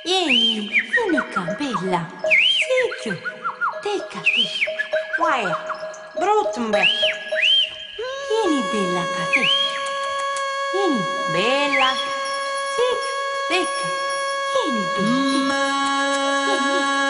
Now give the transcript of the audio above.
Vieni, vieni qua, bella. Sicchio, tecca te. Guaia, bruttumbe. Vieni, bella, qua te. Vieni, bella. Sicchio, tecca. Vieni, bella, te. Vieni.